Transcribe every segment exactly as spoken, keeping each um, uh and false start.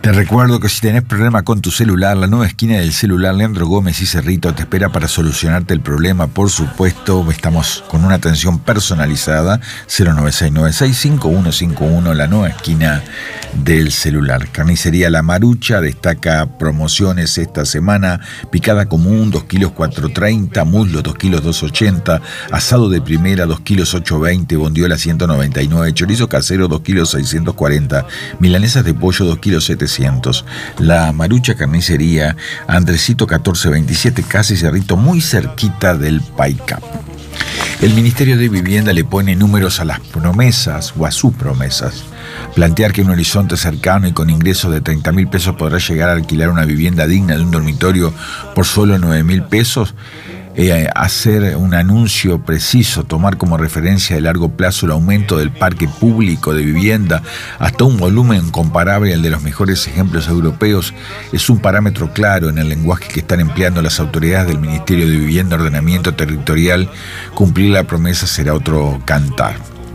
Te recuerdo que si tenés problema con tu celular, la nueva esquina del celular Leandro Gómez y Cerrito te espera para solucionarte el problema. Por supuesto, estamos con una atención personalizada. Cero nueve seis nueve seis cinco uno cinco uno, la nueva esquina del celular. Carnicería La Marucha destaca promociones esta semana: picada común dos kilos cuatro treinta, muslo dos kilos dos ochenta, asado de primera dos kilos ocho veinte, bondiola ciento noventa y nueve, chorizo casero dos kilos seiscientos cuarenta, milanesas de pollo dos kilos setecientos. La Marucha Carnicería, Andresito catorce veintisiete, Casa y Cerrito, muy cerquita del Paicap. El Ministerio de Vivienda le pone números a las promesas o a sus promesas. Plantear que en un horizonte cercano y con ingresos de treinta mil pesos podrá llegar a alquilar una vivienda digna de un dormitorio por solo nueve mil pesos. Eh, hacer un anuncio preciso, tomar como referencia de largo plazo el aumento del parque público de vivienda hasta un volumen comparable al de los mejores ejemplos europeos, es un parámetro claro en el lenguaje que están empleando las autoridades del Ministerio de Vivienda y Ordenamiento Territorial. Cumplir la promesa será otro cantar.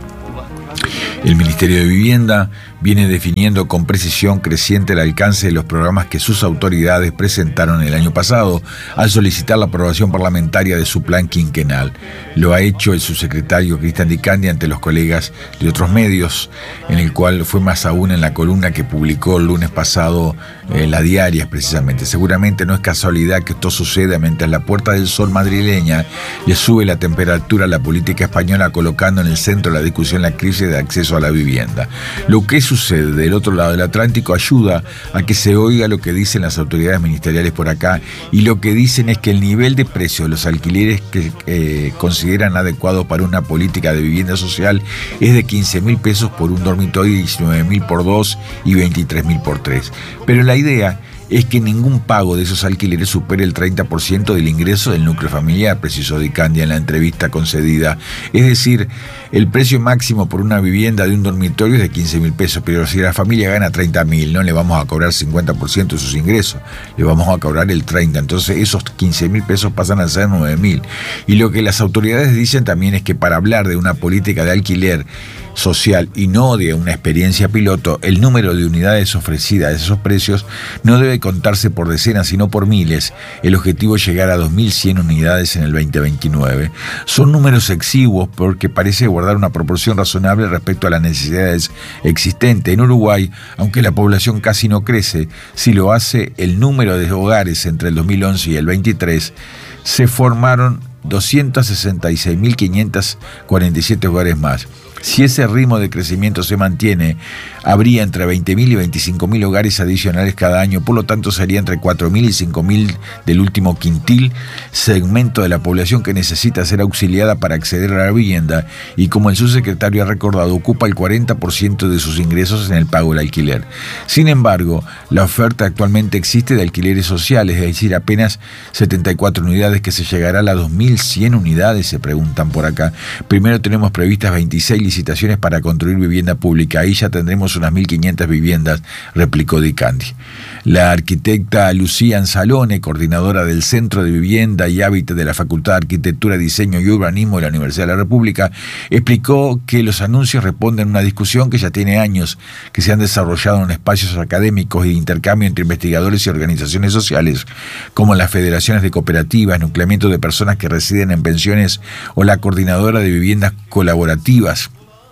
El Ministerio de Vivienda viene definiendo con precisión creciente el alcance de los programas que sus autoridades presentaron el año pasado al solicitar la aprobación parlamentaria de su plan quinquenal. Lo ha hecho el subsecretario Cristian Di Candia ante los colegas de otros medios, en el cual fue más aún en la columna que publicó el lunes pasado eh, La Diaria, precisamente. Seguramente no es casualidad que esto suceda mientras la Puerta del Sol madrileña le sube la temperatura a la política española, colocando en el centro de la discusión la crisis de acceso a la vivienda. Lo que sucede del otro lado del Atlántico ayuda a que se oiga lo que dicen las autoridades ministeriales por acá, y lo que dicen es que el nivel de precio de los alquileres que eh, consideran adecuado para una política de vivienda social es de quince mil pesos por un dormitorio, diecinueve mil por dos y veintitrés mil por tres. Pero la idea es que ningún pago de esos alquileres supere el treinta por ciento del ingreso del núcleo familiar, precisó Di Candia en la entrevista concedida. Es decir, el precio máximo por una vivienda de un dormitorio es de quince mil pesos, pero si la familia gana treinta mil, no le vamos a cobrar cincuenta por ciento de sus ingresos, le vamos a cobrar el treinta por ciento. Entonces esos quince mil pesos pasan a ser nueve mil. Y lo que las autoridades dicen también es que para hablar de una política de alquiler social y no de una experiencia piloto, el número de unidades ofrecidas a esos precios no debe contarse por decenas sino por miles. El objetivo es llegar a dos mil cien unidades en el veinte veintinueve. Son números exiguos porque parece guardar una proporción razonable respecto a las necesidades existentes. En Uruguay, aunque la población casi no crece, si lo hace el número de hogares entre el dos mil once y el veintitrés, se formaron doscientos sesenta y seis mil quinientos cuarenta y siete hogares más. Si ese ritmo de crecimiento se mantiene, habría entre veinte mil y veinticinco mil hogares adicionales cada año, por lo tanto sería entre cuatro mil y cinco mil del último quintil, segmento de la población que necesita ser auxiliada para acceder a la vivienda y, como el subsecretario ha recordado, ocupa el cuarenta por ciento de sus ingresos en el pago del alquiler. Sin embargo, la oferta actualmente existe de alquileres sociales, es decir, apenas setenta y cuatro unidades, que se llegará a las dos mil cien unidades, se preguntan por acá. Primero tenemos previstas veintiséis licitaciones para construir vivienda pública. Ahí ya tendremos unas mil quinientas viviendas, replicó Di Candia. La arquitecta Lucía Anzalone, coordinadora del Centro de Vivienda y Hábitat de la Facultad de Arquitectura, Diseño y Urbanismo de la Universidad de la República, explicó que los anuncios responden a una discusión que ya tiene años, que se han desarrollado en espacios académicos y de intercambio entre investigadores y organizaciones sociales, como las federaciones de cooperativas, nucleamiento de personas que residen en pensiones o la coordinadora de viviendas colaborativas,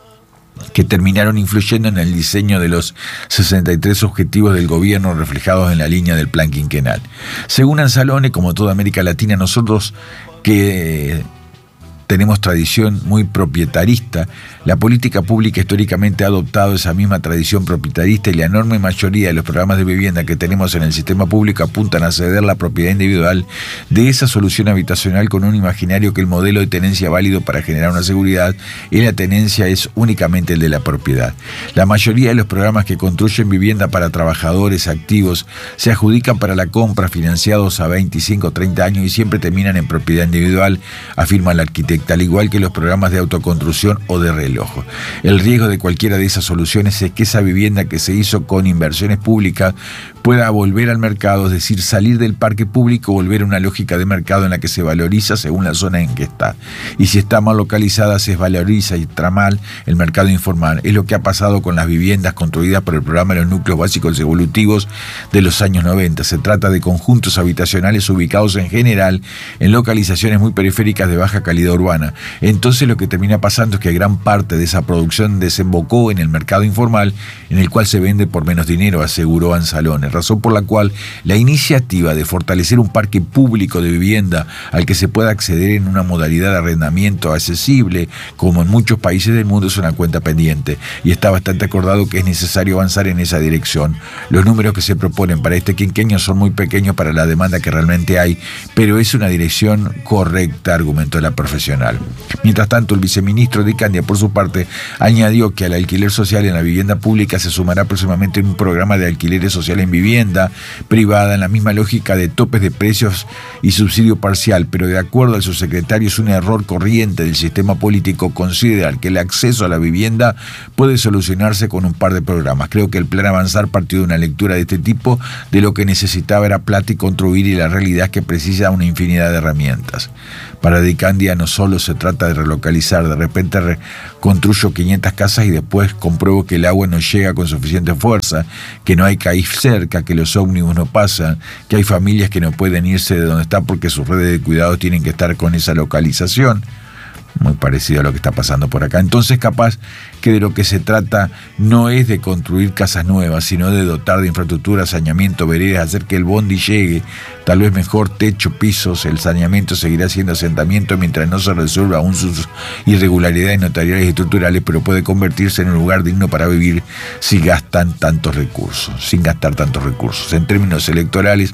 que terminaron influyendo en el diseño de los sesenta y tres objetivos del gobierno reflejados en la línea del plan quinquenal. Según Anzalone, como toda América Latina, nosotros que tenemos tradición muy propietarista, la política pública históricamente ha adoptado esa misma tradición propietarista, y la enorme mayoría de los programas de vivienda que tenemos en el sistema público apuntan a ceder la propiedad individual de esa solución habitacional con un imaginario que el modelo de tenencia válido para generar una seguridad en la tenencia es únicamente el de la propiedad. La mayoría de los programas que construyen vivienda para trabajadores activos se adjudican para la compra, financiados a veinticinco o treinta años, y siempre terminan en propiedad individual, afirma la arquitecta arquitecta, al igual que los programas de autoconstrucción o de reloj. El riesgo de cualquiera de esas soluciones es que esa vivienda que se hizo con inversiones públicas pueda volver al mercado, es decir, salir del parque público, volver a una lógica de mercado en la que se valoriza según la zona en que está. Y si está mal localizada, se desvaloriza y está mal el mercado informal. Es lo que ha pasado con las viviendas construidas por el programa de los núcleos básicos evolutivos de los años noventa. Se trata de conjuntos habitacionales ubicados en general en localizaciones muy periféricas de baja calidad urbana. Entonces lo que termina pasando es que gran parte de esa producción desembocó en el mercado informal, en el cual se vende por menos dinero, aseguró Anzalone, razón por la cual la iniciativa de fortalecer un parque público de vivienda al que se pueda acceder en una modalidad de arrendamiento accesible, como en muchos países del mundo, es una cuenta pendiente, y está bastante acordado que es necesario avanzar en esa dirección. Los números que se proponen para este quinquenio son muy pequeños para la demanda que realmente hay, pero es una dirección correcta, argumentó la profesional. Mientras tanto, el viceministro de Candia, por su parte, añadió que al alquiler social en la vivienda pública se sumará próximamente un programa de alquileres sociales en vivienda privada en la misma lógica de topes de precios y subsidio parcial, pero de acuerdo al subsecretario es un error corriente del sistema político considerar que el acceso a la vivienda puede solucionarse con un par de programas. Creo que el plan Avanzar partió de una lectura de este tipo, de lo que necesitaba era plata y construir, y la realidad es que precisa una infinidad de herramientas. Para Di Candia no solo se trata de relocalizar, de repente construyo quinientas casas y después compruebo que el agua no llega con suficiente fuerza, que no hay CAIF cerca, que los ómnibus no pasan, que hay familias que no pueden irse de donde están porque sus redes de cuidados tienen que estar con esa localización. Muy parecido a lo que está pasando por acá. Entonces, capaz que de lo que se trata no es de construir casas nuevas, sino de dotar de infraestructura, saneamiento, veredas, hacer que el bondi llegue, tal vez mejor techo, pisos. El saneamiento seguirá siendo asentamiento mientras no se resuelva aún sus irregularidades notariales y estructurales, pero puede convertirse en un lugar digno para vivir si gastan tantos recursos, sin gastar tantos recursos. En términos electorales,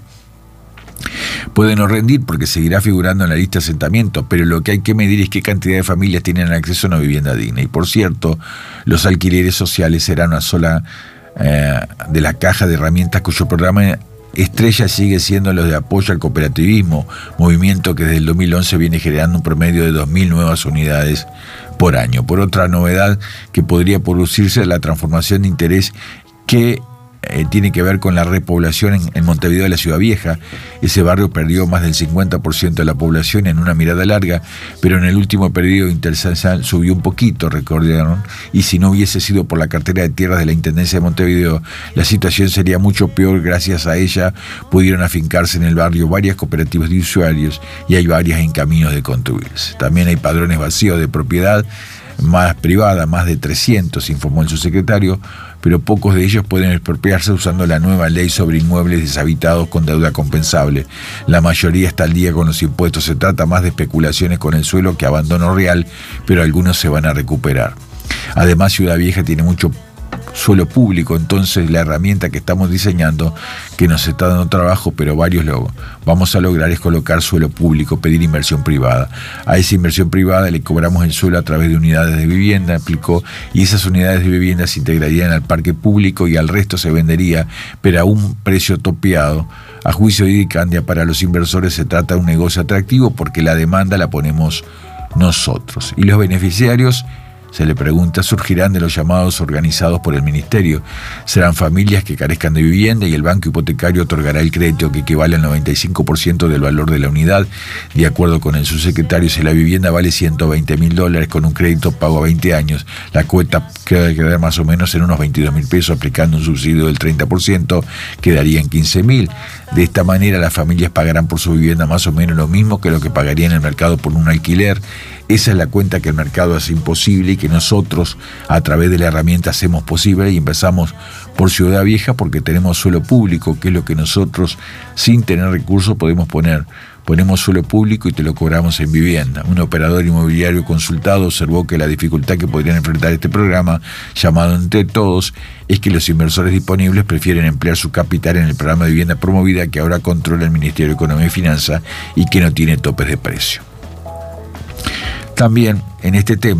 puede no rendir porque seguirá figurando en la lista de asentamientos, pero lo que hay que medir es qué cantidad de familias tienen acceso a una vivienda digna. Y por cierto, los alquileres sociales serán una sola eh, de la caja de herramientas cuyo programa estrella sigue siendo los de apoyo al cooperativismo, movimiento que desde el dos mil once viene generando un promedio de dos mil nuevas unidades por año. Por otra novedad que podría producirse, la transformación de interés que Eh, tiene que ver con la repoblación en, en Montevideo de la Ciudad Vieja. Ese barrio perdió más del cincuenta por ciento de la población en una mirada larga, pero en el último periodo intercensal subió un poquito, recordaron, y si no hubiese sido por la cartera de tierras de la Intendencia de Montevideo, la situación sería mucho peor. Gracias a ella pudieron afincarse en el barrio varias cooperativas de usuarios y hay varias en caminos de construirse. También hay padrones vacíos de propiedad más privada, más de trescientos, informó el subsecretario, pero pocos de ellos pueden expropiarse usando la nueva ley sobre inmuebles deshabitados con deuda compensable. La mayoría está al día con los impuestos. Se trata más de especulaciones con el suelo que abandono real, pero algunos se van a recuperar. Además, Ciudad Vieja tiene mucho suelo público, entonces la herramienta que estamos diseñando, que nos está dando trabajo, pero varios lo vamos a lograr, es colocar suelo público, pedir inversión privada. A esa inversión privada le cobramos el suelo a través de unidades de vivienda, explicó, y esas unidades de vivienda se integrarían al parque público y al resto se vendería, pero a un precio topeado. A juicio de Di Candia, para los inversores se trata de un negocio atractivo porque la demanda la ponemos nosotros. Y los beneficiarios, se le pregunta, surgirán de los llamados organizados por el Ministerio. Serán familias que carezcan de vivienda y el banco hipotecario otorgará el crédito que equivale al noventa y cinco por ciento del valor de la unidad. De acuerdo con el subsecretario, si la vivienda vale ciento veinte mil dólares con un crédito pago a veinte años, la cuota queda quedar más o menos en unos veintidós mil pesos, aplicando un subsidio del treinta por ciento, quedaría en quince mil. De esta manera, las familias pagarán por su vivienda más o menos lo mismo que lo que pagarían en el mercado por un alquiler. Esa es la cuenta que el mercado hace imposible y que nosotros, a través de la herramienta, hacemos posible, y empezamos por Ciudad Vieja porque tenemos suelo público, que es lo que nosotros, sin tener recursos, podemos poner. Ponemos suelo público y te lo cobramos en vivienda. Un operador inmobiliario consultado observó que la dificultad que podrían enfrentar este programa, llamado Entre Todos, es que los inversores disponibles prefieren emplear su capital en el programa de vivienda promovida que ahora controla el Ministerio de Economía y Finanzas y que no tiene topes de precio. También en este tema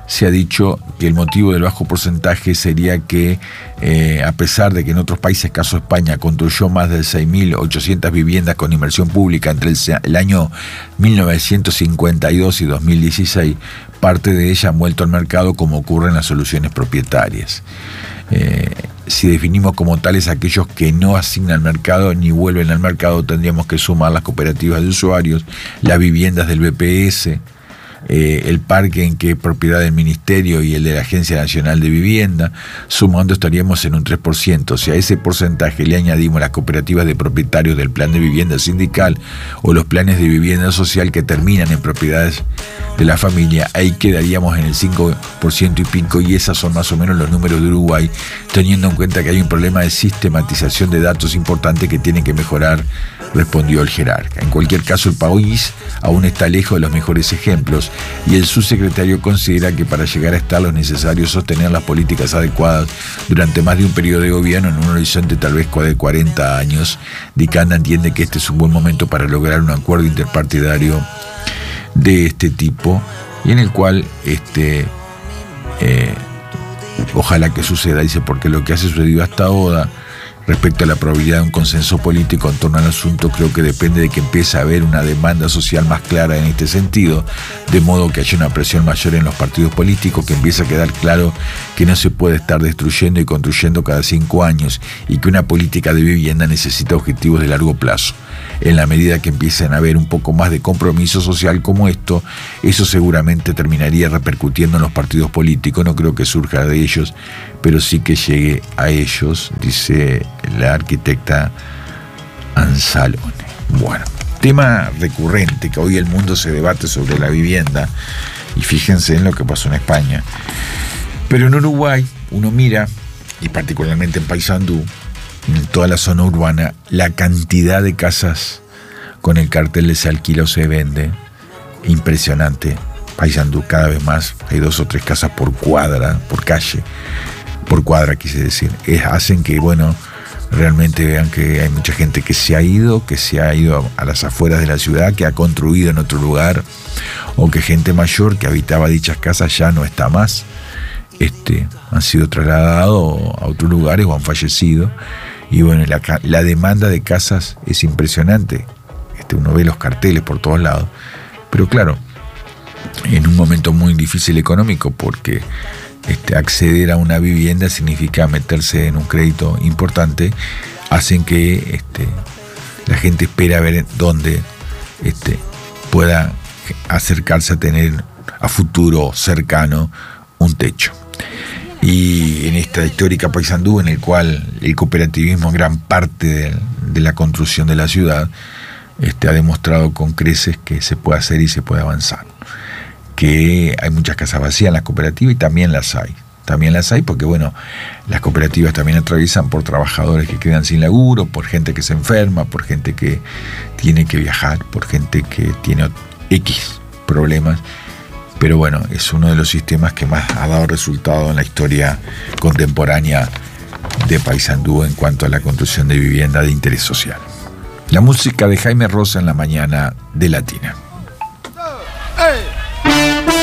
se ha dicho que el motivo del bajo porcentaje sería que, eh, a pesar de que en otros países, caso España, construyó más de seis mil ochocientas viviendas con inversión pública entre el, el año mil novecientos cincuenta y dos y dos mil dieciséis, parte de ellas han vuelto al mercado, como ocurre en las soluciones propietarias. Eh, si definimos como tales aquellos que no asignan al mercado ni vuelven al mercado, tendríamos que sumar las cooperativas de usuarios, las viviendas del B P S, Eh, el parque en que es propiedad del Ministerio y el de la Agencia Nacional de Vivienda. Sumando estaríamos en un tres por ciento. Si a ese porcentaje le añadimos las cooperativas de propietarios del plan de vivienda sindical o los planes de vivienda social que terminan en propiedades de la familia, ahí quedaríamos en el cinco por ciento y pico, y esas son más o menos los números de Uruguay, teniendo en cuenta que hay un problema de sistematización de datos importante que tiene que mejorar, respondió el jerarca. En cualquier caso, el país aún está lejos de los mejores ejemplos, y el subsecretario considera que para llegar a estar es necesario sostener las políticas adecuadas durante más de un periodo de gobierno en un horizonte tal vez de cuarenta años. Dicanda entiende que este es un buen momento para lograr un acuerdo interpartidario de este tipo, y en el cual este eh, ojalá que suceda, dice, porque lo que ha sucedido hasta ahora respecto a la probabilidad de un consenso político en torno al asunto, creo que depende de que empiece a haber una demanda social más clara en este sentido, de modo que haya una presión mayor en los partidos políticos, que empiece a quedar claro que no se puede estar destruyendo y construyendo cada cinco años, y que una política de vivienda necesita objetivos de largo plazo. En la medida que empiecen a haber un poco más de compromiso social como esto, eso seguramente terminaría repercutiendo en los partidos políticos. No creo que surja de ellos, pero sí que llegue a ellos, dice la arquitecta Anzalone. Bueno, tema recurrente que hoy el mundo se debate sobre la vivienda, y fíjense en lo que pasó en España. Pero en Uruguay uno mira, y particularmente en Paysandú, en toda la zona urbana, la cantidad de casas con el cartel de se alquila o se vende, impresionante. Paysandú cada vez más, hay dos o tres casas por cuadra, por calle, por cuadra quise decir. Es, hacen que, bueno, realmente vean que hay mucha gente que se ha ido, que se ha ido a las afueras de la ciudad, que ha construido en otro lugar, o que gente mayor que habitaba dichas casas ya no está más, este, han sido trasladados a otros lugares o han fallecido. Y bueno, la, la demanda de casas es impresionante. Este, uno ve los carteles por todos lados. Pero claro, en un momento muy difícil económico, porque este, acceder a una vivienda significa meterse en un crédito importante, hacen que este, la gente espera a ver dónde este, pueda acercarse a tener a futuro cercano un techo. Y en esta histórica Paysandú, en el cual el cooperativismo es gran parte de, de la construcción de la ciudad, este, ha demostrado con creces que se puede hacer y se puede avanzar. Que hay muchas casas vacías en las cooperativas, y también las hay. También las hay porque, bueno, las cooperativas también atraviesan por trabajadores que quedan sin laburo, por gente que se enferma, por gente que tiene que viajar, por gente que tiene X problemas. Pero bueno, es uno de los sistemas que más ha dado resultado en la historia contemporánea de Paysandú en cuanto a la construcción de vivienda de interés social. La música de Jaime Rosa en la mañana de Latina. Hey.